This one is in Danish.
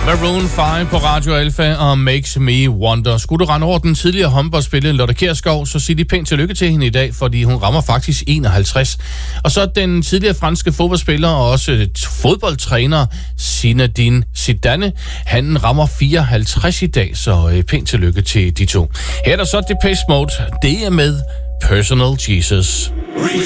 Maroon 5 på Radio Alpha og Makes Me Wonder. Skulle du rende over den tidligere håndboldspiller Lotte Kjærsgaard, så sig de pænt tillykke til hende i dag, fordi hun rammer faktisk 51. Og så den tidligere franske fodboldspiller og også fodboldtræner Zinedine Zidane, han rammer 54 i dag, så pænt tillykke til de to. Her er der så Depeche Mode, det er med Personal Jesus.